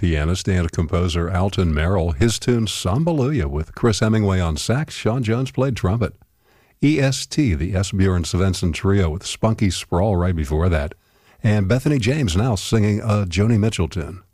pianist and composer Alton Merrill, his tune Sambaluya with Chris Hemingway on sax. Sean Jones played trumpet. EST, the Esbjörn Svensson Trio with Spunky Sprawl right before that. And Bethany James now singing a Joni Mitchell tune.